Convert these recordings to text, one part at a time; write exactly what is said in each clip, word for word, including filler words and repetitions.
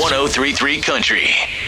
one oh three point three Country.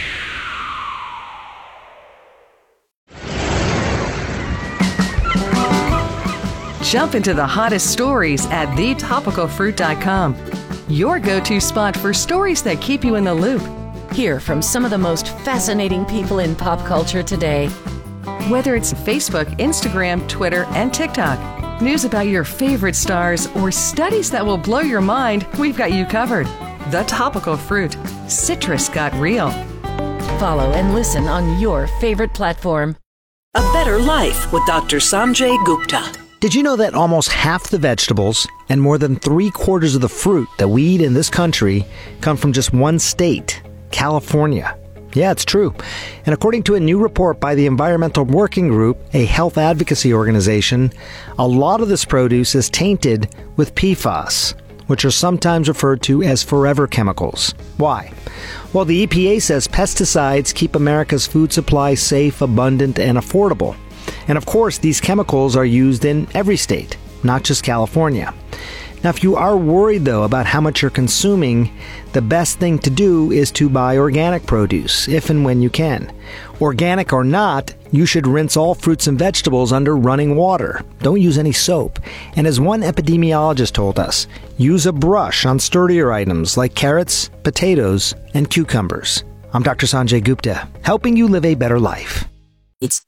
Jump into the hottest stories at the topical fruit dot com. Your go-to spot for stories that keep you in the loop. Hear from some of the most fascinating people in pop culture today. Whether it's Facebook, Instagram, Twitter, and TikTok, news about your favorite stars, or studies that will blow your mind, we've got you covered. The Topical Fruit. Citrus got real. Follow and listen on your favorite platform. A Better Life with Doctor Sanjay Gupta. Did you know that almost half the vegetables and more than three quarters of the fruit that we eat in this country come from just one state, California? Yeah, it's true. And according to a new report by the Environmental Working Group, a health advocacy organization, a lot of this produce is tainted with P FAS, which are sometimes referred to as forever chemicals. Why? Well, the E P A says pesticides keep America's food supply safe, abundant, and affordable. And of course, these chemicals are used in every state, not just California. Now, if you are worried, though, about how much you're consuming, the best thing to do is to buy organic produce, if and when you can. Organic or not, you should rinse all fruits and vegetables under running water. Don't use any soap. And as one epidemiologist told us, use a brush on sturdier items like carrots, potatoes, and cucumbers. I'm Doctor Sanjay Gupta, helping you live a better life. It's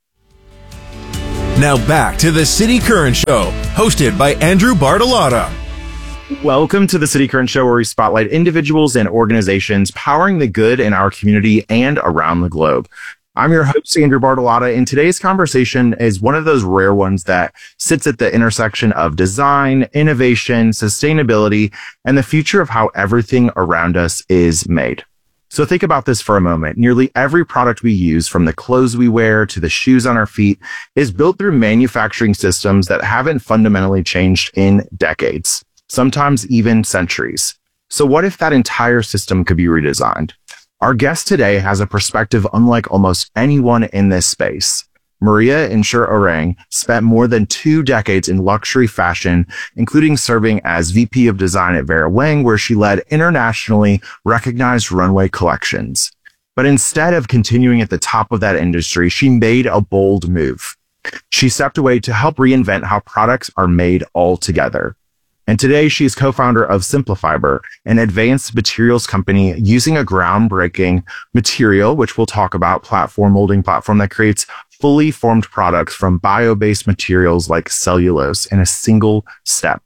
Now back to the City Current Show, hosted by Andrew Bartolotta. Welcome to the City Current Show, where we spotlight individuals and organizations powering the good in our community and around the globe. I'm your host, Andrew Bartolotta, and today's conversation is one of those rare ones that sits at the intersection of design, innovation, sustainability, and the future of how everything around us is made. So think about this for a moment. Nearly every product we use, from the clothes we wear to the shoes on our feet, is built through manufacturing systems that haven't fundamentally changed in decades, sometimes even centuries. So what if that entire system could be redesigned? Our guest today has a perspective unlike almost anyone in this space. Maria Insher-Orang spent more than two decades in luxury fashion, including serving as V P of Design at Vera Wang, where she led internationally recognized runway collections. But instead of continuing at the top of that industry, she made a bold move. She stepped away to help reinvent how products are made altogether. And today she is co-founder of Simplifiber, an advanced materials company using a groundbreaking material, which we'll talk about, platform molding platform that creates fully formed products from bio-based materials like cellulose in a single step.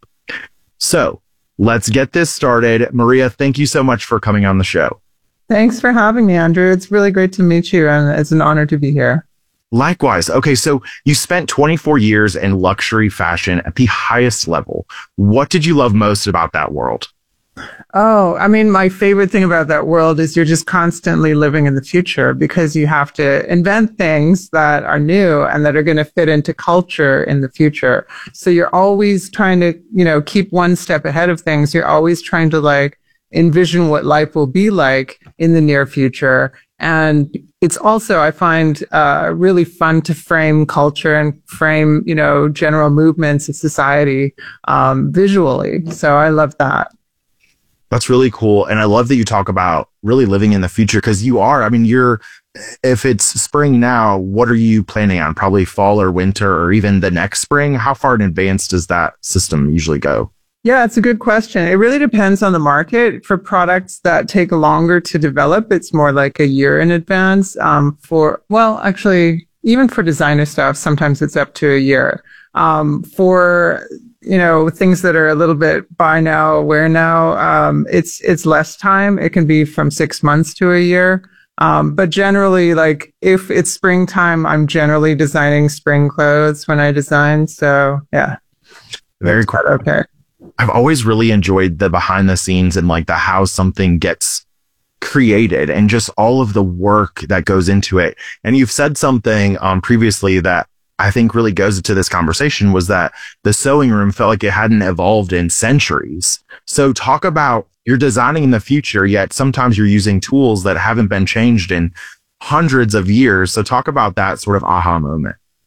So let's get this started. Maria, thank you so much for coming on the show. Thanks for having me, Andrew. It's really great to meet you, and it's an honor to be here. Likewise. Okay, so you spent twenty-four years in luxury fashion at the highest level. What did you love most about that world? Oh, I mean, my favorite thing about that world is you're just constantly living in the future, because you have to invent things that are new and that are going to fit into culture in the future. So you're always trying to, you know, keep one step ahead of things. You're always trying to like envision what life will be like in the near future. And it's also, I find, uh, really fun to frame culture and frame, you know, general movements of society, um, visually. So I love that. That's really cool. And I love that you talk about really living in the future, because you are, I mean, you're, if it's spring now, what are you planning on? Probably fall or winter or even the next spring? How far in advance does that system usually go? Yeah, it's a good question. It really depends on the market. For products that take longer to develop, it's more like a year in advance. Um, for, well, actually, even for designer stuff, sometimes it's up to a year. Um, for, you know, things that are a little bit buy now, wear now, um, it's, it's less time. It can be from six months to a year. Um, but generally, like, if it's springtime, I'm generally designing spring clothes when I design. So yeah. Very cool. Okay. I've always really enjoyed the behind the scenes and like the how something gets created and just all of the work that goes into it. And you've said something um, previously that I think really goes into this conversation, was that the sewing room felt like it hadn't evolved in centuries. So talk about, you're designing in the future, yet sometimes you're using tools that haven't been changed in hundreds of years. So talk about that sort of aha moment.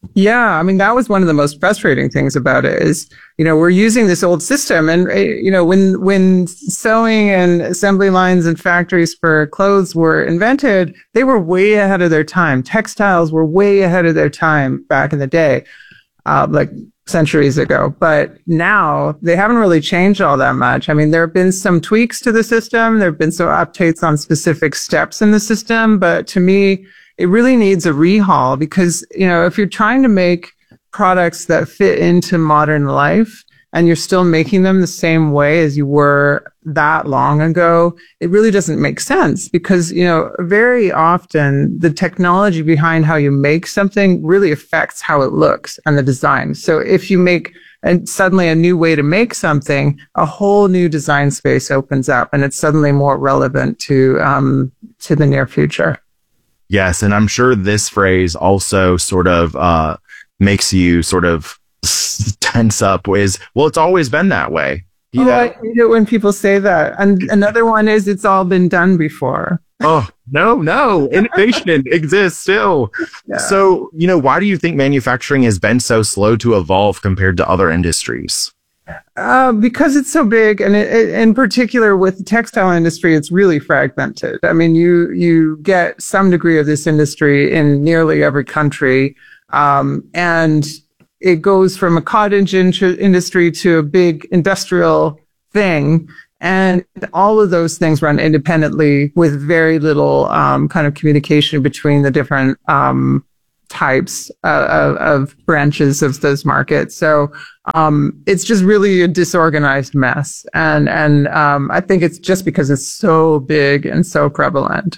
Yeah, I mean, that was one of the most frustrating things about it is, you know, we're using this old system and, you know, when, when sewing and assembly lines and factories for clothes were invented, they were way ahead of their time. Textiles were way ahead of their time back in the day, uh, like centuries ago. But now they haven't really changed all that much. I mean, there have been some tweaks to the system. There have been some updates on specific steps in the system. But to me, it really needs a rehaul because, you know, if you're trying to make products that fit into modern life and you're still making them the same way as you were that long ago, it really doesn't make sense because, you know, very often the technology behind how you make something really affects how it looks and the design. So if you make and suddenly a new way to make something, a whole new design space opens up and it's suddenly more relevant to, um, to the near future. Yes, and I'm sure this phrase also sort of uh, makes you sort of tense up. Is well, it's always been that way. You oh, know? I hate it when people say that. And another one is it's all been done before. Oh no, no, innovation exists still. Yeah. So you know, why do you think manufacturing has been so slow to evolve compared to other industries? Uh, because it's so big, and it, it, in particular with the textile industry, it's really fragmented. I mean, you you get some degree of this industry in nearly every country, um, and it goes from a cottage in- industry to a big industrial thing, and all of those things run independently with very little um, kind of communication between the different um, types uh, of, of branches of those markets. So um, it's just really a disorganized mess. And, and um, I think it's just because it's so big and so prevalent.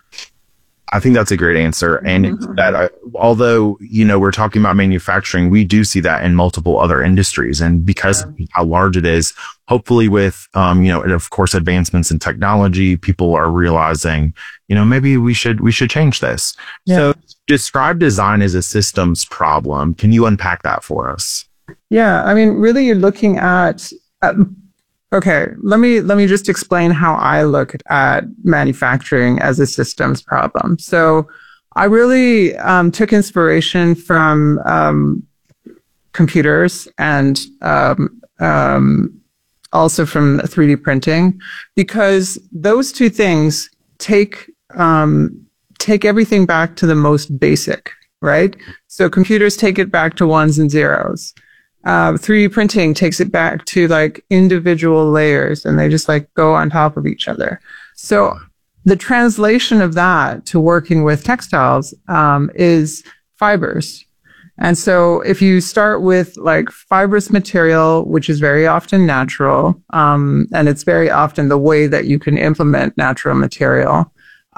I think that's a great answer. And mm-hmm. that I, although, you know, we're talking about manufacturing, we do see that in multiple other industries. And because yeah. of how large it is, hopefully with, um, you know, and of course, advancements in technology, people are realizing, you know, maybe we should, we should change this. Yeah. So describe design as a systems problem. Can you unpack that for us? Yeah. I mean, really, you're looking at, at Okay, let me let me just explain how I look at manufacturing as a systems problem. So I really um, took inspiration from um, computers and um, um, also from three D printing, because those two things take um, take everything back to the most basic, right? So computers take it back to ones and zeros. Uh, three D printing takes it back to like individual layers and they just like go on top of each other. So the translation of that to working with textiles, um, is fibers. And so if you start with like fibrous material, which is very often natural, um, and it's very often the way that you can implement natural material.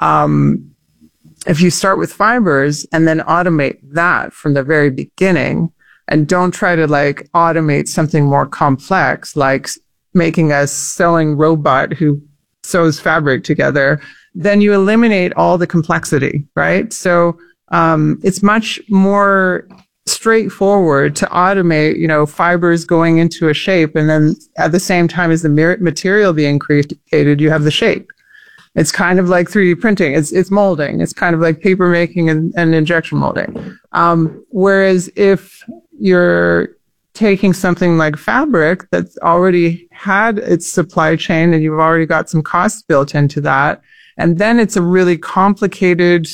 Um, if you start with fibers and then automate that from the very beginning, and don't try to like automate something more complex, like making a sewing robot who sews fabric together, then you eliminate all the complexity, right? So um, it's much more straightforward to automate, you know, fibers going into a shape, and then at the same time as the material being created, you have the shape. It's kind of like three D printing. It's it's molding. It's kind of like paper making and, and injection molding. Um, whereas if you're taking something like fabric that's already had its supply chain and you've already got some costs built into that, and then it's a really complicated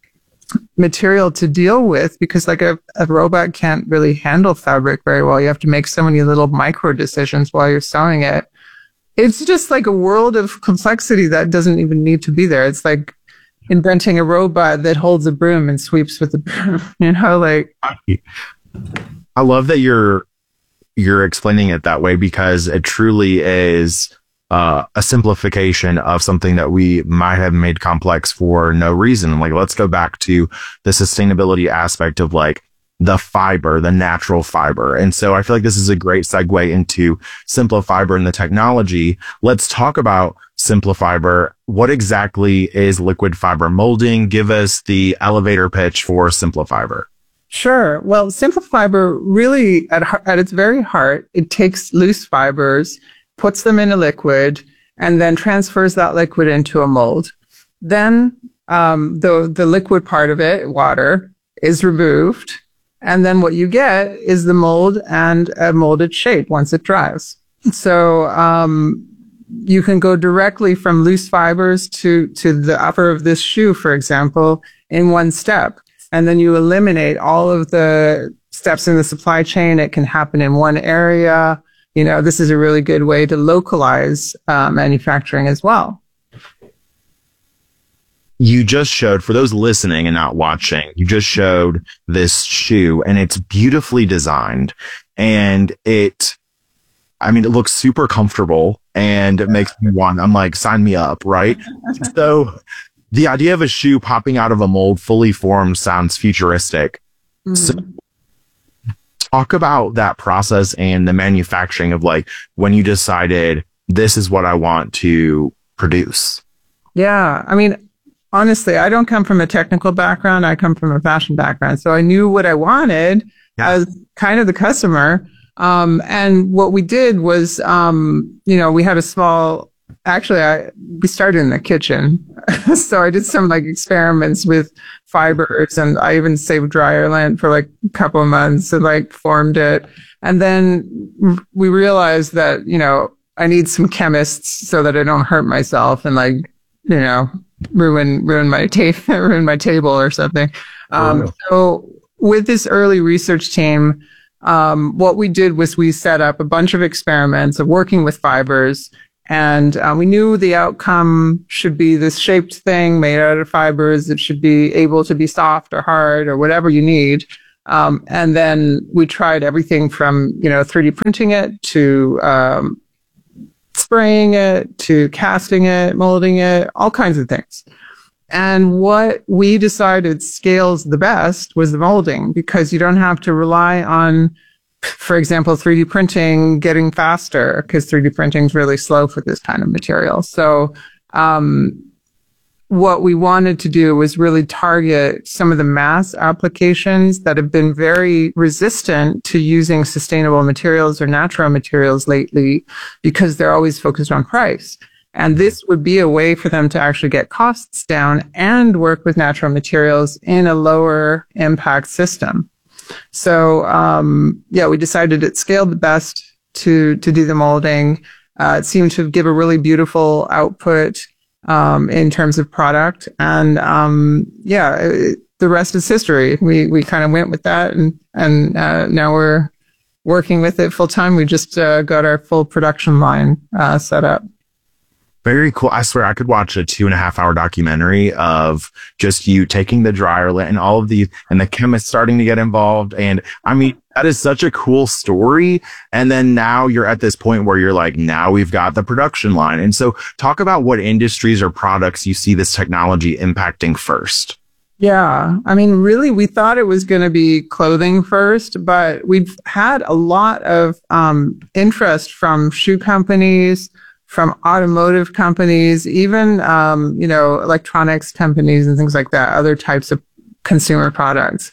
material to deal with because like a, a robot can't really handle fabric very well. You have to make so many little micro decisions while you're sewing it. It's just like a world of complexity that doesn't even need to be there. It's like inventing a robot that holds a broom and sweeps with the broom, you know, like. I love that you're, you're explaining it that way because it truly is uh, a simplification of something that we might have made complex for no reason. Like, let's go back to the sustainability aspect of like the fiber, the natural fiber. And so I feel like this is a great segue into Simplifiber and the technology. Let's talk about Simplifiber. What exactly is liquid fiber molding? Give us the elevator pitch for Simplifiber. Sure. Well, Simplifiber really, at, at its very heart, it takes loose fibers, puts them in a liquid, and then transfers that liquid into a mold. Then um, the the liquid part of it, water, is removed, And then what you get is the mold and a molded shape once it dries. So, um, you can go directly from loose fibers to, to the upper of this shoe, for example, in one step. And then you eliminate all of the steps in the supply chain. It can happen in one area. You know, this is a really good way to localize uh, manufacturing as well. You just showed, for those listening and not watching, you just showed this shoe and it's beautifully designed and it, I mean, it looks super comfortable and it makes me want, I'm like, sign me up, right? So the idea of a shoe popping out of a mold fully formed sounds futuristic. Mm-hmm. So talk about that process and the manufacturing of like when you decided this is what I want to produce. Yeah. I mean, honestly, I don't come from a technical background. I come from a fashion background. So I knew what I wanted yeah. as kind of the customer. Um, and what we did was, um, you know, we had a small, actually, I, we started in the kitchen. So I did some like experiments with fibers and I even saved dryer lint for like a couple of months and like formed it. And then we realized that, you know, I need some chemists so that I don't hurt myself and like, you know, ruin, ruin my tape, ruin my table or something. Um, oh. So with this early research team, Um, what we did was we set up a bunch of experiments of working with fibers, and uh, we knew the outcome should be this shaped thing made out of fibers. It should be able to be soft or hard or whatever you need. Um, and then we tried everything from, you know, three D printing it to um, spraying it to casting it, molding it, all kinds of things. And what we decided scales the best was the molding, because you don't have to rely on, for example, three D printing getting faster, because three D printing is really slow for this kind of material. So um, what we wanted to do was really target some of the mass applications that have been very resistant to using sustainable materials or natural materials lately, because they're always focused on price. And this would be a way for them to actually get costs down and work with natural materials in a lower impact system. So, um, yeah, we decided it scaled the best to, to do the molding. Uh, it seemed to give a really beautiful output, um, in terms of product. And, um, yeah, it, the rest is history. We, we kind of went with that and, and, uh, now we're working with it full time. We just, uh, got our full production line, uh, set up. Very cool. I swear I could watch a two and a half hour documentary of just you taking the dryer lint and all of the, and the chemists starting to get involved. And I mean, that is such a cool story. And then now you're at this point where you're like, now we've got the production line. And so talk about what industries or products you see this technology impacting first. Yeah. I mean, really, we thought it was going to be clothing first, but we've had a lot of um, interest from shoe companies, from automotive companies, even, um, you know, electronics companies and things like that, other types of consumer products.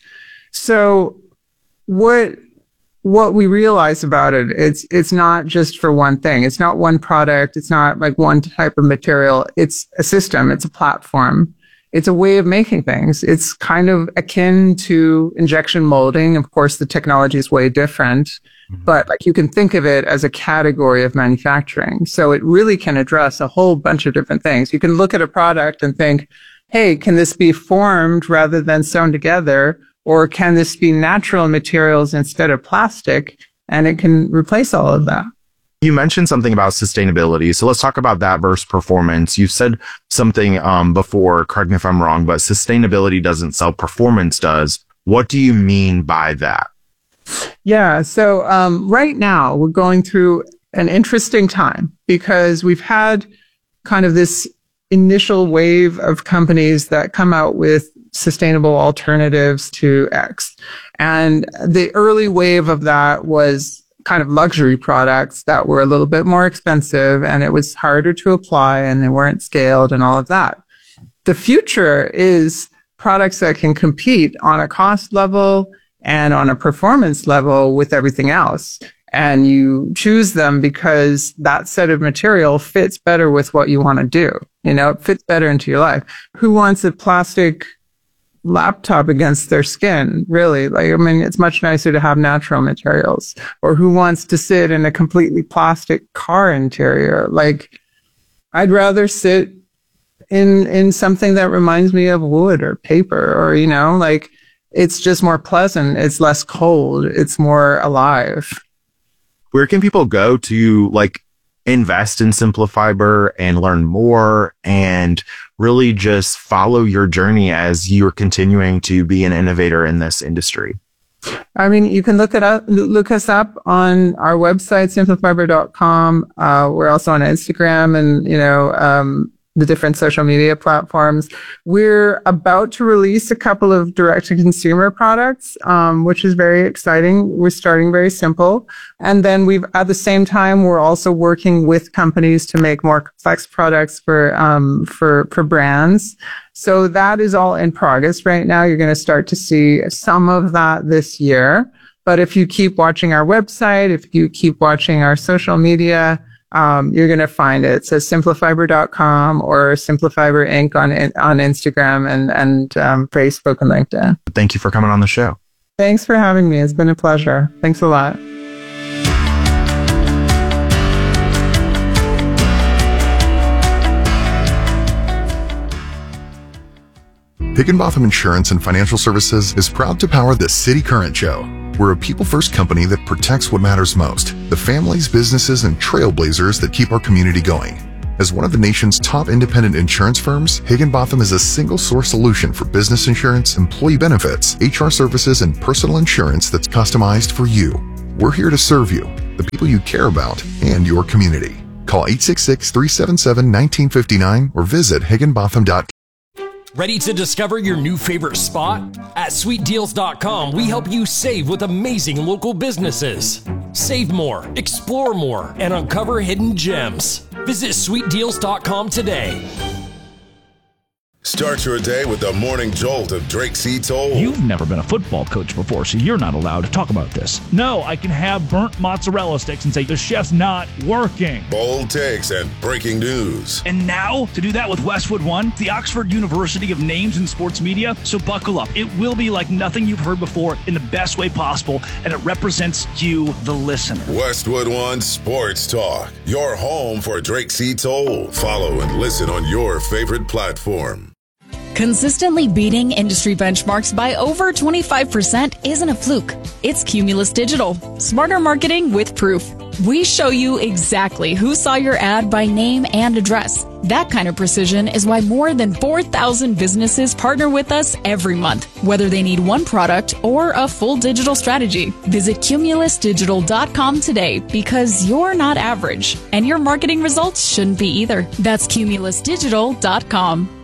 So what, what we realize about it, it's, it's not just for one thing. It's not one product. It's not like one type of material. It's a system. It's a platform. It's a way of making things. It's kind of akin to injection molding. Of course, the technology is way different. But like you can think of it as a category of manufacturing. So it really can address a whole bunch of different things. You can look at a product and think, hey, can this be formed rather than sewn together? Or can this be natural materials instead of plastic? And it can replace all of that. You mentioned something about sustainability. So let's talk about that versus performance. You said something um, before, correct me if I'm wrong, but sustainability doesn't sell, performance does. What do you mean by that? Yeah. So, um, right now we're going through an interesting time because we've had kind of this initial wave of companies that come out with sustainable alternatives to X. And the early wave of that was kind of luxury products that were a little bit more expensive and it was harder to apply and they weren't scaled and all of that. The future is products that can compete on a cost level and on a performance level with everything else. And you choose them because that set of material fits better with what you want to do. You know, it fits better into your life. Who wants a plastic laptop against their skin, really. Like, I mean, it's much nicer to have natural materials. Or who wants to sit in a completely plastic car interior? Like, I'd rather sit in, in something that reminds me of wood or paper, or, you know, like, it's just more pleasant. It's less cold. It's more alive. Where can people go to, like, invest in Simplifiber and learn more and really just follow your journey as you're continuing to be an innovator in this industry? I mean, you can look it up, look us up on our website, simplifiber dot com. Uh, we're also on Instagram and, you know, um, the different social media platforms. We're about to release a couple of direct-to-consumer products, um, which is very exciting. We're starting very simple. And then we've, at the same time, we're also working with companies to make more complex products for, um, for, for brands. So that is all in progress right now. You're going to start to see some of that this year. But if you keep watching our website, if you keep watching our social media, Um, you're going to find it. So simplifiber dot com or Simplifiber Incorporated on, on Instagram and, and, um, Facebook and LinkedIn. Thank you for coming on the show. Thanks for having me. It's been a pleasure. Thanks a lot. Higginbotham Insurance and Financial Services is proud to power the City Current Show. We're a people-first company that protects what matters most, the families, businesses, and trailblazers that keep our community going. As one of the nation's top independent insurance firms, Higginbotham is a single-source solution for business insurance, employee benefits, H R services, and personal insurance that's customized for you. We're here to serve you, the people you care about, and your community. Call eight six six, three seven seven, one nine five nine or visit higginbotham dot com. Ready to discover your new favorite spot? At sweet deals dot com, we help you save with amazing local businesses. Save more, explore more, and uncover hidden gems. Visit sweet deals dot com today. Start your day with the morning jolt of Drake C. Toll. You've never been a football coach before, so you're not allowed to talk about this. No, I can have burnt mozzarella sticks and say the chef's not working. Bold takes and breaking news. And now, to do that with Westwood One, the Oxford University of Names in Sports Media. So buckle up. It will be like nothing you've heard before in the best way possible, and it represents you, the listener. Westwood One Sports Talk, your home for Drake C. Toll. Follow and listen on your favorite platform. Consistently beating industry benchmarks by over twenty-five percent isn't a fluke. It's Cumulus Digital. Smarter marketing with proof. We show you exactly who saw your ad by name and address. That kind of precision is why more than four thousand businesses partner with us every month, whether they need one product or a full digital strategy. Visit cumulus digital dot com today because you're not average, and your marketing results shouldn't be either. That's cumulus digital dot com.